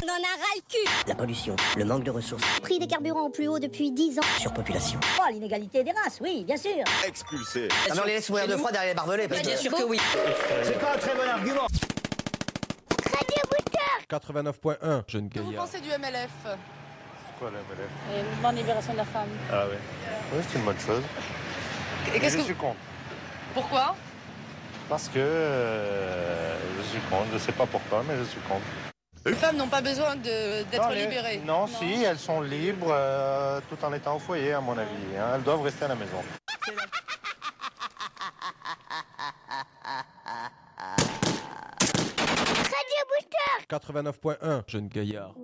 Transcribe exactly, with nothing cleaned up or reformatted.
On en a ras le cul. La pollution, le manque de ressources, Prix des carburants au plus haut depuis dix ans. surpopulation. Oh, l'inégalité des races, oui, bien sûr. Expulsé. Ah non, on les laisse mourir de froid derrière les barbelés. Parce Bien que... sûr que oui. C'est pas un très bon argument. Radio Booster. quatre-vingt-neuf point un, jeune Que vous gaillard. pensez du M L F? Quoi, la M L F? Le mouvement de libération de la femme. Ah oui. Oui, c'est une bonne chose. Et qu'est-ce je que suis contre. Pourquoi? Parce que euh, je suis contre. Je sais pas pourquoi, mais je suis contre. Les femmes n'ont pas besoin de- d'être Non, les- libérées. Non, si, elles sont libres euh, tout en étant au foyer, à mon avis. hein. Elles doivent rester à la maison. Radio Booster. quatre-vingt-neuf point un, jeune gaillard.